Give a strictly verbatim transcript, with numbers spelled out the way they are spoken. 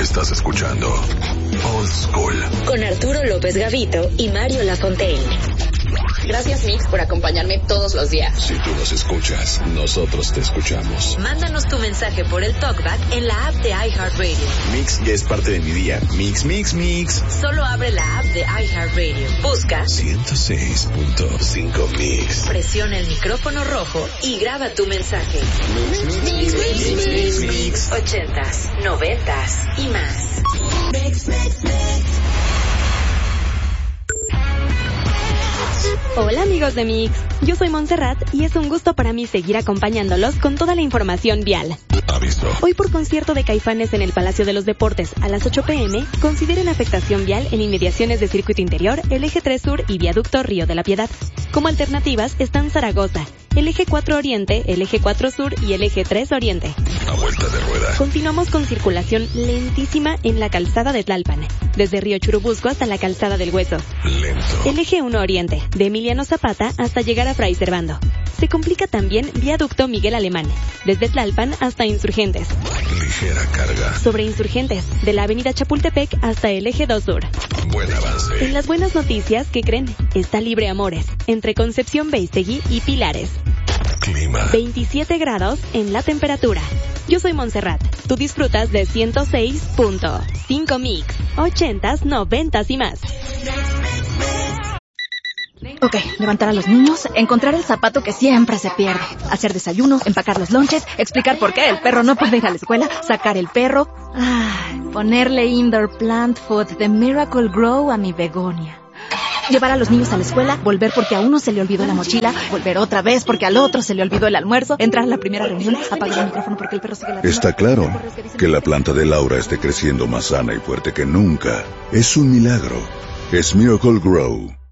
Estás escuchando Old School con Arturo López Gavito y Mario Lafontaine. Gracias, Mix, por acompañarme todos los días. Si tú nos escuchas, nosotros te escuchamos. Mándanos tu mensaje por el TalkBack en la app de iHeartRadio. Mix ya es parte de mi día. Mix, mix, mix. Solo abre la app de iHeartRadio. Busca ciento seis punto cinco Mix. Presiona el micrófono rojo y graba tu mensaje. Mix, mix, mix, mix, mix, mix, mix. Ochentas, noventas y más. Mix, mix, mix. Hola amigos de Mix, yo soy Montserrat y es un gusto para mí seguir acompañándolos con toda la información vial. Aviso. Hoy por concierto de Caifanes en el Palacio de los Deportes a las ocho pm, consideren afectación vial en inmediaciones de Circuito Interior, el Eje tres Sur y Viaducto Río de la Piedad. Como alternativas están Zaragoza, el Eje cuatro Oriente, el Eje cuatro Sur y el Eje tres Oriente. A vuelta de rueda. Continuamos con circulación lentísima en la calzada de Tlalpan, desde Río Churubusco hasta la calzada del Hueso. Lento. El Eje uno Oriente, de Emiliano Zapata hasta llegar a Fray Servando. Se complica también Viaducto Miguel Alemán, desde Tlalpan hasta Insurgentes. Ligera carga. Sobre Insurgentes, de la avenida Chapultepec hasta el Eje dos Sur. Buen avance. En las buenas noticias, ¿qué creen? Está Libre Amores, entre Concepción Beistegui y Pilares. Clima. veintisiete grados en la temperatura. Yo soy Montserrat. Tú disfrutas de ciento seis punto cinco Mix. Ochentas, noventas y más. Ok, levantar a los niños, encontrar el zapato que siempre se pierde, hacer desayunos, empacar los lonches, explicar por qué el perro no puede ir a la escuela, sacar el perro, ay, ponerle indoor plant food de Miracle Grow a mi begonia. Llevar a los niños a la escuela, volver porque a uno se le olvidó la mochila, volver otra vez porque al otro se le olvidó el almuerzo, entrar a la primera reunión, apagar el micrófono porque el perro sigue ladrando. Está claro que la planta de Laura esté creciendo más sana y fuerte que nunca. Es un milagro. Es Miracle Grow.